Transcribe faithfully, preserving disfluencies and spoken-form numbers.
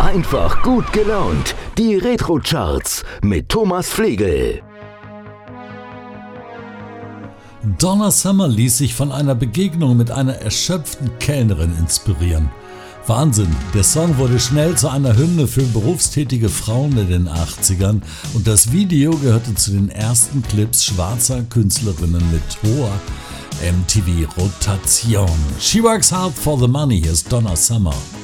Einfach gut gelaunt. Die Retro-Charts mit Thomas Flegel. Donna Summer ließ sich von einer Begegnung mit einer erschöpften Kellnerin inspirieren. Wahnsinn, der Song wurde schnell zu einer Hymne für berufstätige Frauen in den achtzigern und das Video gehörte zu den ersten Clips schwarzer Künstlerinnen mit hoher M T V-Rotation. She works hard for the money, hier ist Donna Summer.